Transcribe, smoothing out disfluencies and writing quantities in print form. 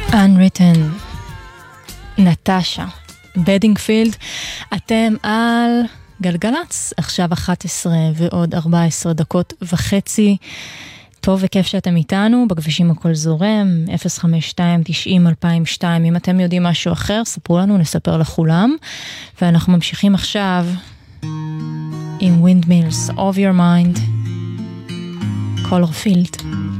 Unwritten, נטשה, בדינגפילד, אתם על גלגלץ, עכשיו 11 ועוד 14 דקות וחצי, טוב וכיף שאתם איתנו, בכבישים הכל זורם, 052-90-2002, אם אתם יודעים משהו אחר, ספרו לנו, נספר לכולם, ואנחנו ממשיכים עכשיו עם Windmills of Your Mind, Colorfield.